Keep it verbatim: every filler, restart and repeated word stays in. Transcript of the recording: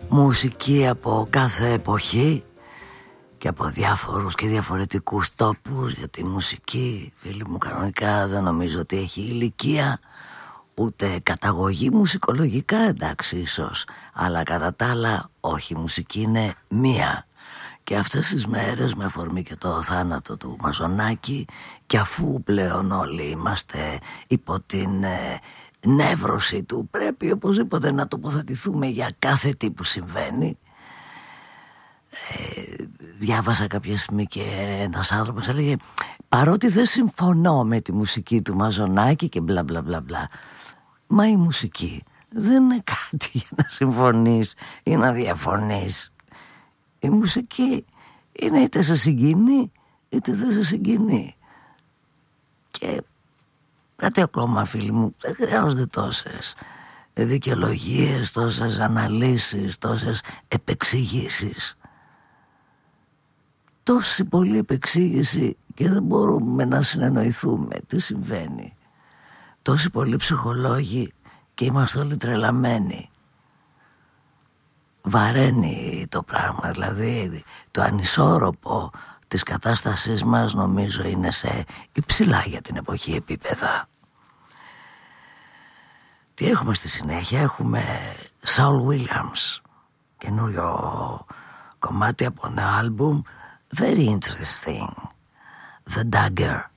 Μουσική από κάθε εποχή και από διάφορους και διαφορετικούς τόπους, γιατί η μουσική, φίλοι μου, κανονικά δεν νομίζω ότι έχει ηλικία ούτε καταγωγή. Μουσικολογικά εντάξει ίσως, αλλά κατά τα άλλα όχι, η μουσική είναι μία. Και αυτές τις μέρες, με αφορμή και το θάνατο του Μαζονάκη, και αφού πλέον όλοι είμαστε υπό την ε, νεύρωση του, πρέπει οπωσδήποτε να τοποθετηθούμε για κάθε τι που συμβαίνει. Ε, διάβασα κάποια στιγμή και ένας άνθρωπος έλεγε, παρότι δεν συμφωνώ με τη μουσική του Μαζονάκη και μπλα μπλα μπλα μπλα, μα η μουσική δεν είναι κάτι για να συμφωνείς ή να διαφωνείς. Η μουσική είναι είτε σε συγκινεί είτε δεν σε συγκινεί. Και κάτι ακόμα, φίλοι μου, δεν χρειάζονται τόσες δικαιολογίες, τόσες αναλύσεις, τόσες επεξηγήσεις. Τόση πολλή επεξήγηση και δεν μπορούμε να συνεννοηθούμε. Τι συμβαίνει? Τόσοι πολλοί ψυχολόγοι και είμαστε όλοι τρελαμένοι. Βαραίνει το πράγμα, δηλαδή το ανισόρροπο της κατάστασής μας νομίζω είναι σε υψηλά για την εποχή επίπεδα. Τι έχουμε στη συνέχεια? Έχουμε Saul Williams, καινούριο κομμάτι από ένα άλμπουμ, very interesting, The Dagger.